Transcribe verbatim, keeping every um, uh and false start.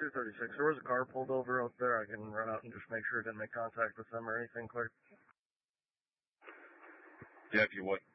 two thirty-six. There was a car pulled over out there. I can run out and just make sure it didn't make contact with them or anything, clear. Jackie, what